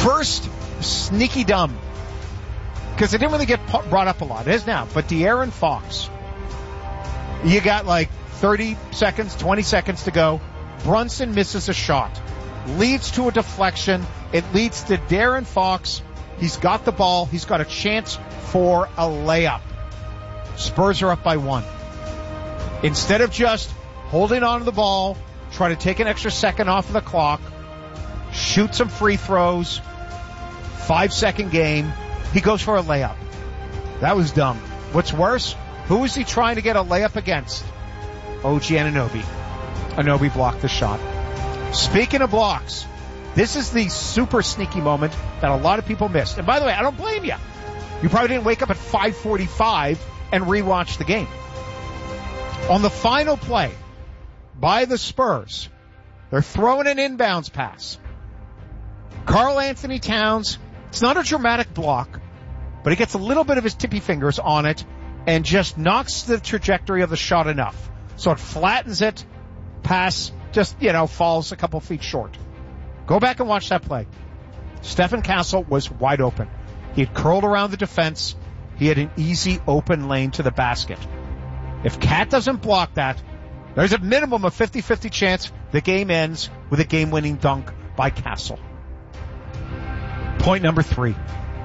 First, sneaky dumb. Because it didn't really get brought up a lot. It is now. But De'Aaron Fox. You got like 30 seconds, 20 seconds to go. Brunson misses a shot. Leads to a deflection. It leads to De'Aaron Fox. He's got the ball. He's got a chance for a layup. Spurs are up by 1. Instead of just holding on to the ball, try to take an extra second off of the clock, shoot some free throws, 5-second game, he goes for a layup. That was dumb. What's worse, who is he trying to get a layup against? OG Anunoby. Anunoby blocked the shot. Speaking of blocks, this is the super sneaky moment that a lot of people missed. And by the way, I don't blame you. You probably didn't wake up at 5:45 and rewatch the game. On the final play by the Spurs, they're throwing an inbounds pass. Karl Anthony Towns, it's not a dramatic block, but he gets a little bit of his tippy fingers on it and just knocks the trajectory of the shot enough. So it flattens it, pass just, falls a couple feet short. Go back and watch that play. Stephen Castle was wide open. He had curled around the defense. He had an easy open lane to the basket. If Cat doesn't block that, there's a minimum of 50-50 chance the game ends with a game-winning dunk by Castle. Point number 3.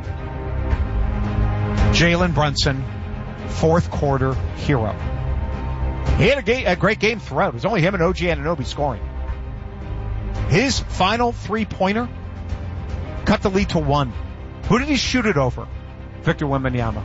Jalen Brunson, fourth quarter hero. He had a great game throughout. It was only him and OG Anunoby scoring. His final three-pointer cut the lead to 1. Who did he shoot it over? Victor Wembanyama.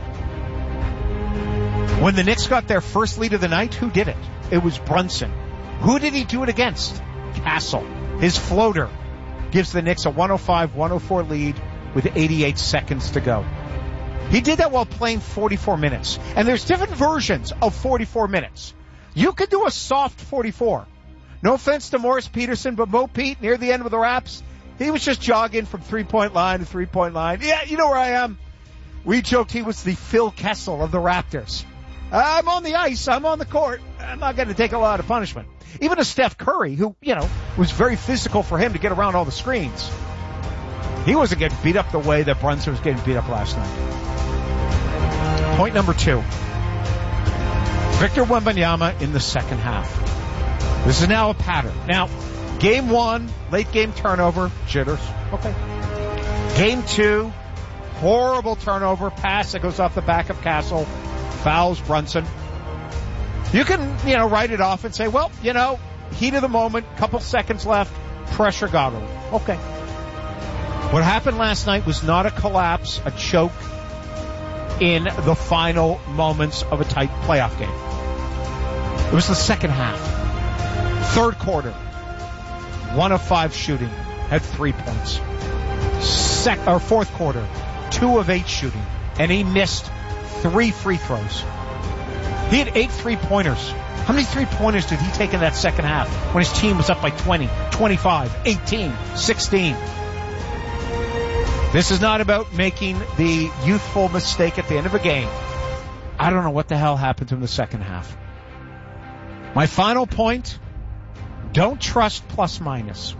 When the Knicks got their first lead of the night, who did it? It was Brunson. Who did he do it against? Castle. His floater gives the Knicks a 105-104 lead with 88 seconds to go. He did that while playing 44 minutes. And there's different versions of 44 minutes. You could do a soft 44. No offense to Morris Peterson, but Mo Pete near the end with the Raps, he was just jogging from three-point line to three-point line. Yeah, you know where I am. We joked he was the Phil Kessel of the Raptors. I'm on the ice. I'm on the court. I'm not going to take a lot of punishment. Even a Steph Curry, who, was very physical for him to get around all the screens. He wasn't getting beat up the way that Brunson was getting beat up last night. Point number 2. Victor Wembanyama in the second half. This is now a pattern. Now, game 1, late game turnover, jitters. Okay. Game 2, horrible turnover, pass that goes off the back of Castle, fouls Brunson. You can, write it off and say, well, heat of the moment, couple seconds left, pressure got him. Okay. What happened last night was not a collapse, a choke in the final moments of a tight playoff game. It was the second half. Third quarter, 1 of 5 shooting, had 3 points. Fourth quarter, 2 of 8 shooting, and he missed 3 free throws. He had 8 3-pointers. How many 3-pointers did he take in that second half when his team was up by 20, 25, 18, 16? This is not about making the youthful mistake at the end of a game. I don't know what the hell happened in the second half. My final point, don't trust plus minus.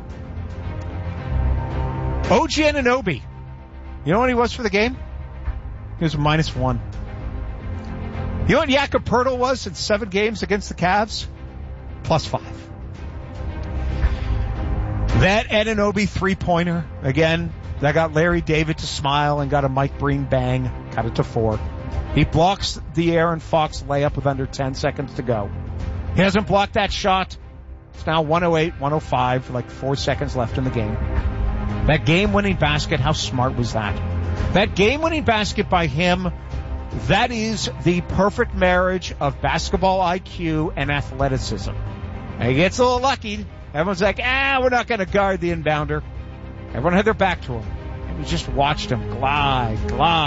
OG Anunoby, you know what he was for the game? He was -1. You know what Jakob Poeltl was in 7 games against the Cavs? +5. That Anunoby 3-pointer, again, that got Larry David to smile and got a Mike Breen bang, cut it to 4. He blocks the De'Aaron Fox layup with under 10 seconds to go. He hasn't blocked that shot. It's now 108-105, like 4 seconds left in the game. That game-winning basket, how smart was that? That game-winning basket by him, that is the perfect marriage of basketball IQ and athleticism. And he gets a little lucky. Everyone's like, we're not going to guard the inbounder. Everyone had their back to him. And we just watched him glide.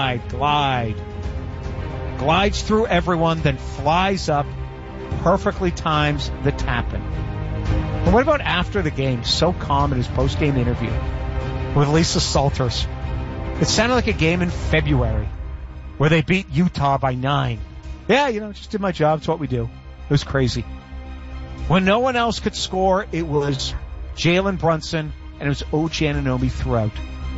Glides through everyone, then flies up, perfectly times the tap-in. And what about after the game? So calm in his post-game interview with Lisa Salters. It sounded like a game in February where they beat Utah by 9. Yeah, just did my job. It's what we do. It was crazy. When no one else could score, it was Jalen Brunson and it was OG Anunoby throughout.